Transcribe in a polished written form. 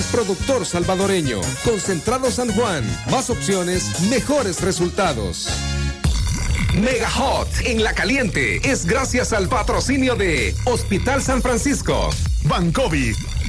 Productor salvadoreño. Concentrado San Juan. Más opciones, mejores resultados. Mega Hot en La Caliente es gracias al patrocinio de Hospital San Francisco, Bancovi,